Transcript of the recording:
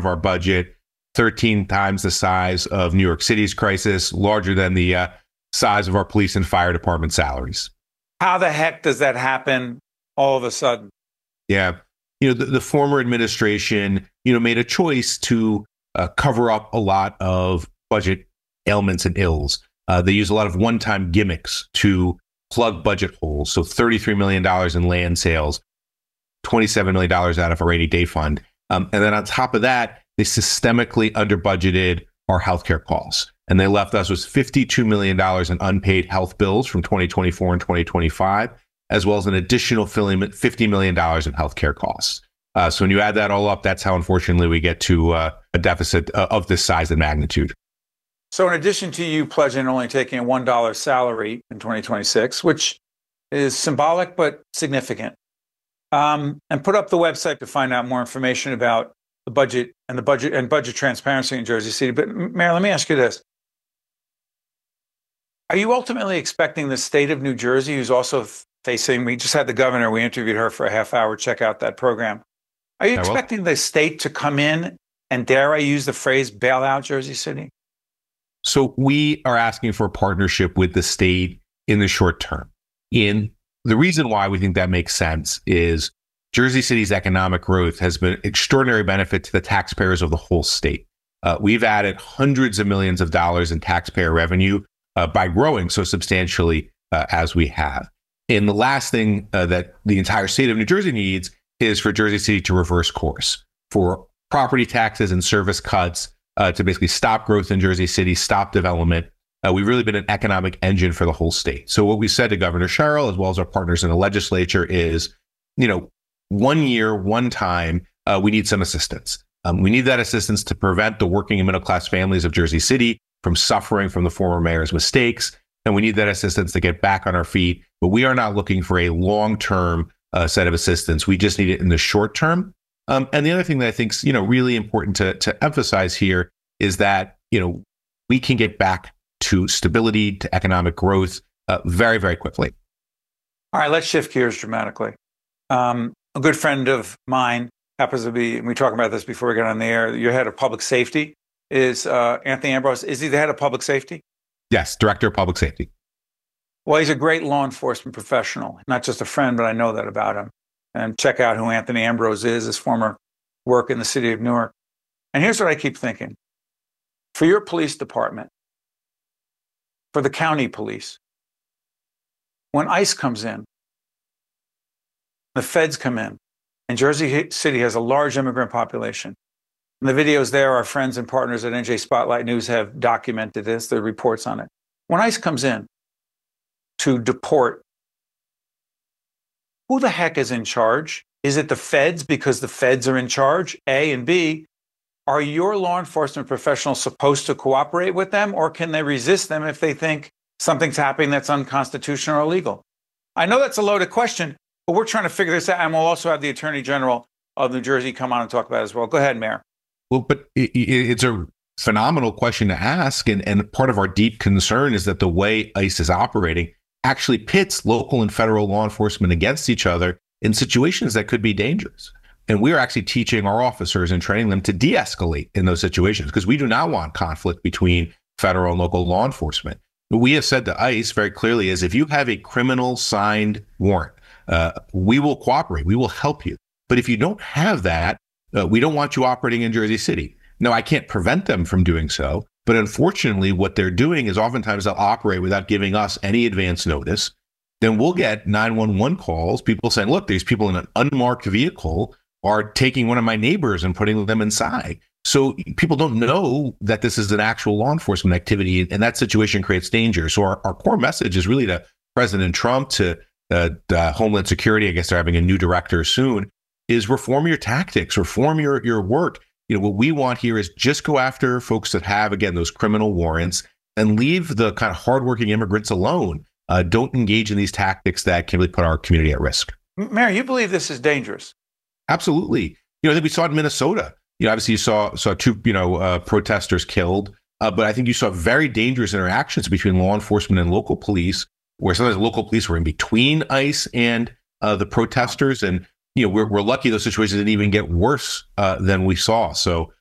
our budget, 13 times the size of New York City's crisis, larger than the size of our police and fire department salaries. How the heck does that happen all of a sudden? Yeah. The former administration, made a choice to cover up a lot of budget ailments and ills. They use a lot of one-time gimmicks to plug budget holes. So $33 million in land sales, $27 million out of a rainy day fund. And then on top of that, they systemically under-budgeted our healthcare costs. And they left us with $52 million in unpaid health bills from 2024 and 2025, as well as an additional $50 million in healthcare costs. So when you add that all up, that's how, unfortunately, we get to a deficit of this size and magnitude. So in addition to you pledging only taking a $1 salary in 2026, which is symbolic but significant, and put up the website to find out more information about the budget and budget transparency in Jersey City. But Mayor, let me ask you this. Are you ultimately expecting the state of New Jersey, who's also facing, we just had the governor, we interviewed her for a half hour, check out that program. Are you expecting the state to come in and, dare I use the phrase, bail out Jersey City? So we are asking for a partnership with the state in the short term. And the reason why we think that makes sense is Jersey City's economic growth has been extraordinary benefit to the taxpayers of the whole state. We've added hundreds of millions of dollars in taxpayer revenue by growing so substantially as we have. And the last thing that the entire state of New Jersey needs is for Jersey City to reverse course, for property taxes and service cuts to basically stop growth in Jersey City, stop development. We've really been an economic engine for the whole state. So what we said to Governor Sherrill, as well as our partners in the legislature, is, 1 year, one time, we need some assistance. We need that assistance to prevent the working and middle-class families of Jersey City from suffering from the former mayor's mistakes. And we need that assistance to get back on our feet. But we are not looking for a long-term set of assistance. We just need it in the short term. And the other thing that I think is, really important to emphasize here is that, we can get back to stability, to economic growth very, very quickly. All right, let's shift gears dramatically. A good friend of mine happens to be, and we talked about this before we got on the air, your head of public safety is Anthony Ambrose. Is he the head of public safety? Yes, director of public safety. Well, he's a great law enforcement professional, not just a friend, but I know that about him. And check out who Anthony Ambrose is, his former work in the city of Newark. And here's what I keep thinking. For your police department, for the county police, when ICE comes in, the feds come in, and Jersey City has a large immigrant population. And the videos there, our friends and partners at NJ Spotlight News have documented this, the reports on it. When ICE comes in to deport, who the heck is in charge? Is it the feds because the feds are in charge, A, and B, are your law enforcement professionals supposed to cooperate with them, or can they resist them if they think something's happening that's unconstitutional or illegal? I know that's a loaded question, but we're trying to figure this out, and we'll also have the Attorney General of New Jersey come on and talk about it as well. Go ahead, Mayor. Well, but it's a phenomenal question to ask, and part of our deep concern is that the way ICE is operating actually pits local and federal law enforcement against each other in situations that could be dangerous. And we are actually teaching our officers and training them to de-escalate in those situations because we do not want conflict between federal and local law enforcement. What we have said to ICE very clearly is if you have a criminal signed warrant, we will cooperate. We will help you. But if you don't have that, we don't want you operating in Jersey City. No, I can't prevent them from doing so. But unfortunately, what they're doing is oftentimes they'll operate without giving us any advance notice. Then we'll get 911 calls, people saying, look, these people in an unmarked vehicle are taking one of my neighbors and putting them inside. So people don't know that this is an actual law enforcement activity, and that situation creates danger. So our core message is really to President Trump, to Homeland Security, I guess they're having a new director soon, is reform your tactics, reform your work. What we want here is just go after folks that have, again, those criminal warrants and leave the kind of hardworking immigrants alone. Don't engage in these tactics that can really put our community at risk. Mayor, you believe this is dangerous? Absolutely. I think we saw it in Minnesota. Obviously you saw two, protesters killed, but I think you saw very dangerous interactions between law enforcement and local police, where sometimes local police were in between ICE and the protesters. And, we're lucky those situations didn't even get worse than we saw. So